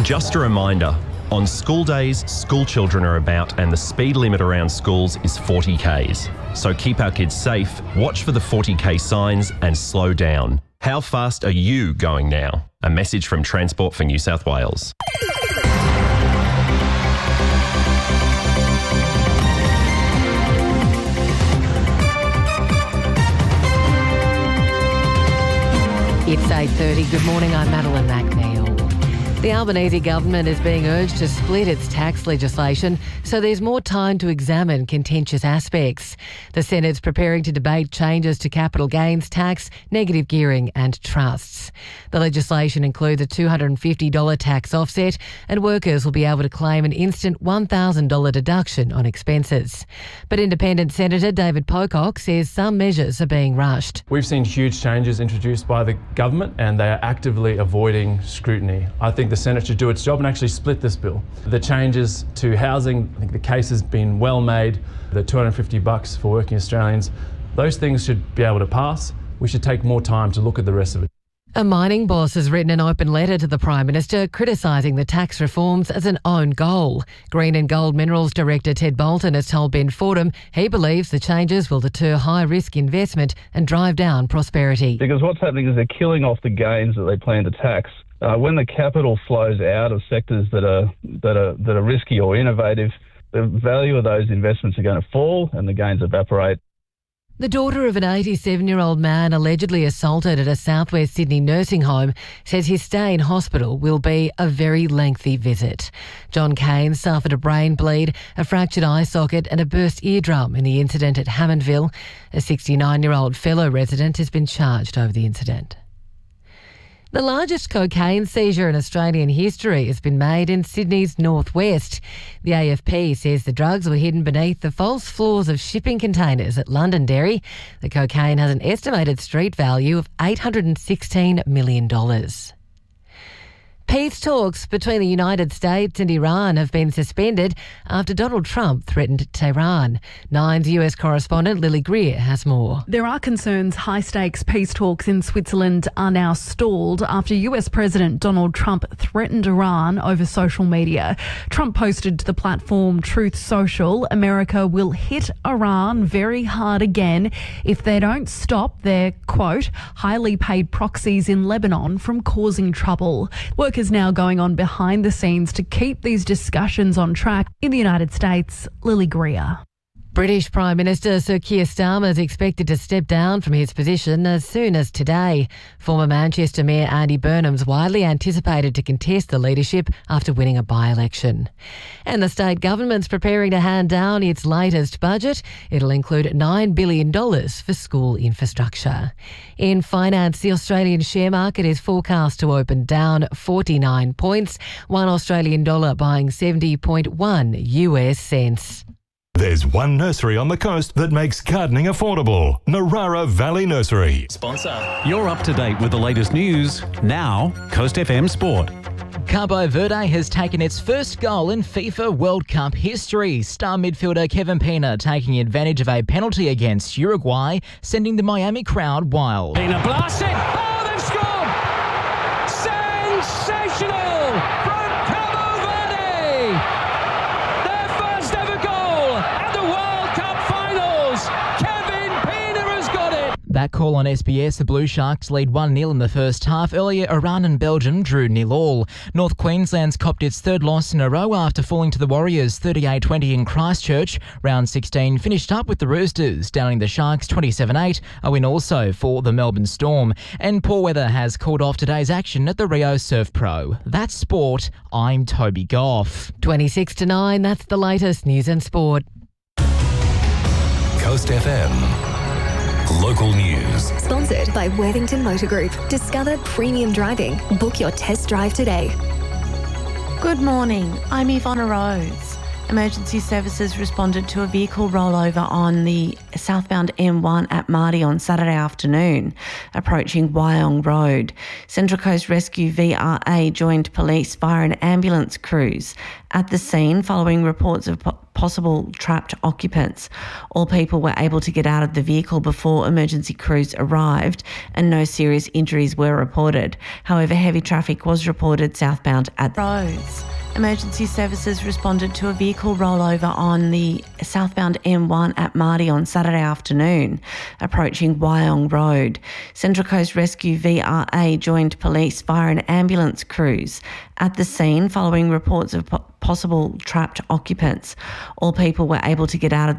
Just a reminder, on school days, school children are about and the speed limit around schools is 40 k's. So keep our kids safe, watch for the 40k signs and slow down. How fast are you going now? A message from Transport for New South Wales. It's 8:30. Good morning, I'm Madeline McNeil. The Albanese government is being urged to split its tax legislation so there's more time to examine contentious aspects. The Senate's preparing to debate changes to capital gains tax, negative gearing and trusts. The legislation includes a $250 tax offset and workers will be able to claim an instant $1,000 deduction on expenses. But Independent Senator David Pocock says some measures are being rushed. We've seen huge changes introduced by the government and they are actively avoiding scrutiny. I think the Senate should do its job and actually split this bill. The changes to housing, I think the case has been well made. The $250 for working Australians, those things should be able to pass. We should take more time to look at the rest of it. A mining boss has written an open letter to the Prime Minister criticising the tax reforms as an own goal. Green and Gold Minerals Director Ted Bolton has told Ben Fordham he believes the changes will deter high-risk investment and drive down prosperity. Because what's happening is they're killing off the gains that they plan to tax. When the capital flows out of sectors that are risky or innovative, the value of those investments are going to fall and the gains evaporate. The daughter of an 87-year-old man allegedly assaulted at a southwest Sydney nursing home says his stay in hospital will be a very lengthy visit. John Kane suffered a brain bleed, a fractured eye socket and a burst eardrum in the incident at Hammondville. A 69-year-old fellow resident has been charged over the incident. The largest cocaine seizure in Australian history has been made in Sydney's northwest. The AFP says the drugs were hidden beneath the false floors of shipping containers at Londonderry. The cocaine has an estimated street value of $816 million. Peace talks between the United States and Iran have been suspended after Donald Trump threatened Tehran. Nine's US correspondent Lily Greer has more. There are concerns high-stakes peace talks in Switzerland are now stalled after US President Donald Trump threatened Iran over social media. Trump posted to the platform Truth Social, America will hit Iran very hard again if they don't stop their, quote, highly paid proxies in Lebanon from causing trouble. Work is now going on behind the scenes to keep these discussions on track. In the United States, Lily Greer. British Prime Minister Sir Keir Starmer is expected to step down from his position as soon as today. Former Manchester Mayor Andy Burnham's widely anticipated to contest the leadership after winning a by-election. And the state government's preparing to hand down its latest budget. It'll include $9 billion for school infrastructure. In finance, the Australian share market is forecast to open down 49 points, one Australian dollar buying 70.1 US cents. There's one nursery on the coast that makes gardening affordable. Narara Valley Nursery. Sponsor. You're up to date with the latest news. Now, Coast FM Sport. Cabo Verde has taken its first goal in FIFA World Cup history. Star midfielder Kevin Pina taking advantage of a penalty against Uruguay, sending the Miami crowd wild. Pina blasts it. Oh, they've scored! Sensational from Cabo Verde! Their first ever goal at the World Cup finals. Kevin Pina has got it. That call on SBS, the Blue Sharks lead 1-0 in the first half. Earlier, Iran and Belgium drew 0-0. North Queensland's copped its third loss in a row after falling to the Warriors 38-20 in Christchurch. Round 16 finished up with the Roosters downing the Sharks 27-8, a win also for the Melbourne Storm. And poor weather has called off today's action at the Rio Surf Pro. That's sport. I'm Toby Goff. 26-9, that's the latest news and sport. Coast FM. Local news. Sponsored by Worthington Motor Group. Discover premium driving. Book your test drive today. Good morning. I'm Ivonna Rose. Emergency services responded to a vehicle rollover on the southbound M1 at Mardi on Saturday afternoon, approaching Wyong Road. Central Coast Rescue VRA joined police, fire and ambulance crews at the scene following reports of possible trapped occupants. All people were able to get out of the vehicle before emergency crews arrived and no serious injuries were reported. However, heavy traffic was reported southbound at roads. Emergency services responded to a vehicle rollover on the southbound M1 at Mardi on Saturday afternoon, approaching Wyong Road. Central Coast Rescue VRA joined police, fire and ambulance crews at the scene following reports of possible trapped occupants. All people were able to get out of